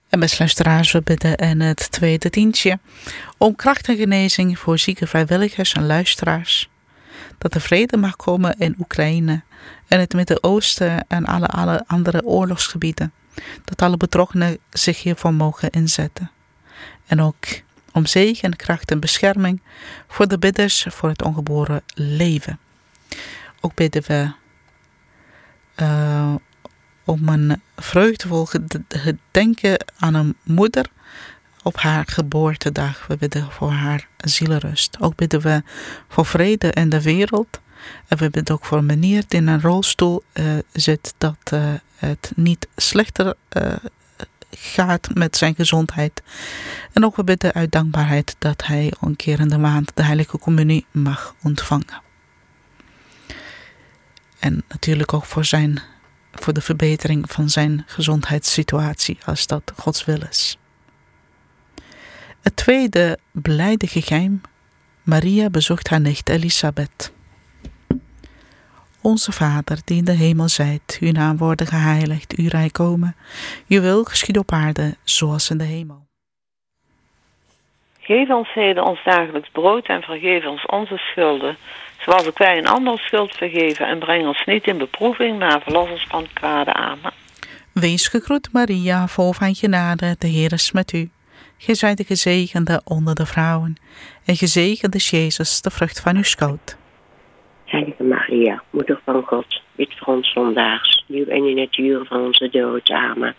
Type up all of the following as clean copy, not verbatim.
En beste luisteraars, we bidden in het tweede dientje om kracht en genezing voor zieke vrijwilligers en luisteraars. Dat er vrede mag komen in Oekraïne en het Midden-Oosten en alle andere oorlogsgebieden. Dat alle betrokkenen zich hiervoor mogen inzetten. En ook om zegen, kracht en bescherming voor de bidders voor het ongeboren leven. Ook bidden we om een vreugdevol gedenken aan een moeder op haar geboortedag. We bidden voor haar zielenrust. Ook bidden we voor vrede in de wereld. En we bidden ook voor een meneer die in een rolstoel zit, dat het niet slechter gaat met zijn gezondheid. En ook we bidden uit dankbaarheid dat hij een keer in de maand de heilige communie mag ontvangen. En natuurlijk ook voor de verbetering van zijn gezondheidssituatie, als dat Gods wil is. Het tweede blijde geheim. Maria bezocht haar nicht Elisabeth. Onze Vader, die in de hemel zijt, uw naam worden geheiligd, uw rijk komen. Uw wil geschieden op aarde, zoals in de hemel. Geef ons heden ons dagelijks brood en vergeef ons onze schulden, zoals ook wij een ander schuld vergeven. En breng ons niet in beproeving, maar verlos ons van het kwade. Amen. Wees gegroet, Maria, vol van genade, de Heer is met u. Gij zijt de gezegende onder de vrouwen, en gezegend is Jezus, de vrucht van uw schoot. Heilige Maria, moeder van God, bid voor ons zondaars, nu en in het uur van onze dood. Amen.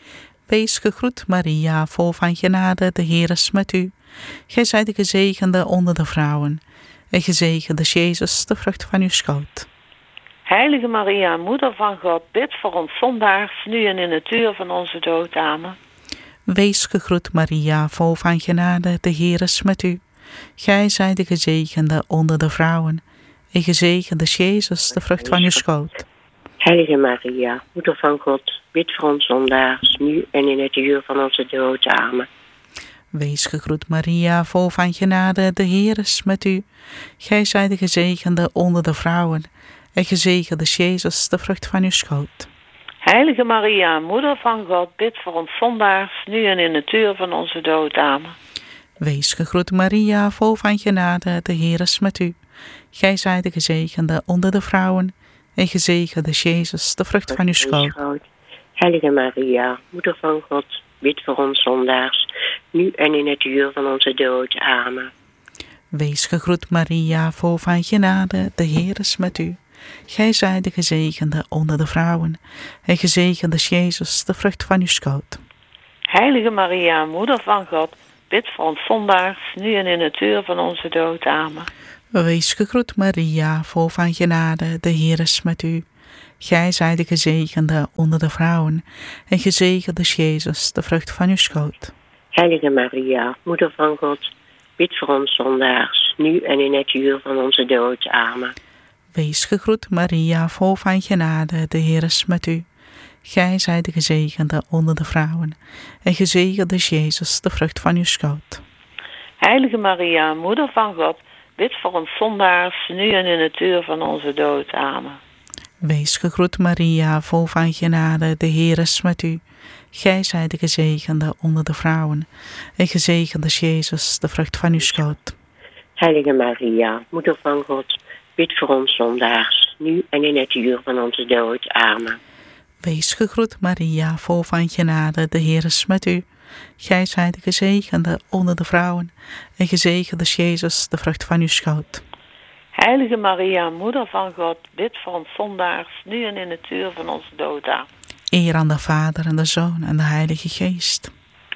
Wees gegroet, Maria, vol van genade, de Heer is met u. Gij zijt de gezegende onder de vrouwen, en gezegend is Jezus, de vrucht van uw schoot. Heilige Maria, moeder van God, bid voor ons zondaars, nu en in het uur van onze dood. Amen. Wees gegroet, Maria, vol van genade, de Heer is met u. Gij zijt de gezegende onder de vrouwen, en gezegend is Jezus, de vrucht van uw schoot. Heilige Maria, moeder van God, bid voor ons zondaars, nu en in het uur van onze dood. Amen. Wees gegroet, Maria, vol van genade, de Heer is met u. Gij zijt de gezegende onder de vrouwen, en gezegend is Jezus, de vrucht van uw schoot. Heilige Maria, moeder van God, bid voor ons zondaars, nu en in het uur van onze dood. Amen. Wees gegroet, Maria, vol van genade, de Heer is met u. Gij zijt de gezegende onder de vrouwen, en gezegend is Jezus, de vrucht van uw schoot. Heilige Maria, moeder van God, bid voor ons zondaars, nu en in het uur van onze dood. Amen. Wees gegroet, Maria, vol van genade, de Heer is met u. Gij zijt de gezegende onder de vrouwen, en gezegend is Jezus, de vrucht van uw schoot. Heilige Maria, moeder van God, bid voor ons zondaars, nu en in het uur van onze dood. Amen. Wees gegroet, Maria, vol van genade, de Heer is met u. Gij zijt de gezegende onder de vrouwen, en gezegend is Jezus, de vrucht van uw schoot. Heilige Maria, moeder van God, bid voor ons zondaars, nu en in het uur van onze dood. Amen. Wees gegroet, Maria, vol van genade, de Heer is met u. Gij zijt de gezegende onder de vrouwen, en gezegend is Jezus, de vrucht van uw schoot. Heilige Maria, moeder van God, bid voor ons zondaars, nu en in het uur van onze dood. Amen. Wees gegroet, Maria, vol van genade, de Heer is met u. Gij zijt de gezegende onder de vrouwen, en gezegend is Jezus, de vrucht van uw schoot. Heilige Maria, moeder van God, bid voor ons zondaars, nu en in het uur van onze dood. Amen. Wees gegroet, Maria, vol van genade, de Heer is met u. Gij zijt de gezegende onder de vrouwen, en gezegend is Jezus, de vrucht van uw schoot. Heilige Maria, moeder van God, bid voor ons zondaars, nu en in het uur van onze dood. Amen. Eer aan de Vader en de Zoon en de Heilige Geest.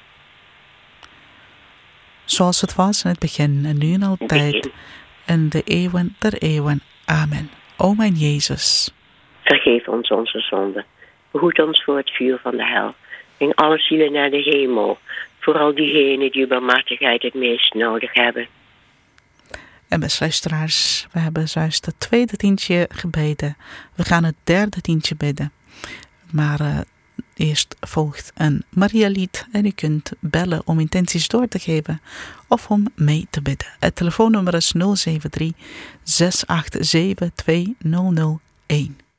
Zoals het was in het begin en nu en altijd, en de eeuwen der eeuwen. Amen. O mijn Jezus, vergeef ons onze zonden, behoed ons voor het vuur van de hel. Breng alle zielen naar de hemel, vooral diegenen die uw barmhartigheid het meest nodig hebben. En beste luisteraars, we hebben juist het tweede tientje gebeden. We gaan het derde tientje bidden. Maar eerst volgt een Maria-lied en u kunt bellen om intenties door te geven of om mee te bidden. Het telefoonnummer is 073 687 2001.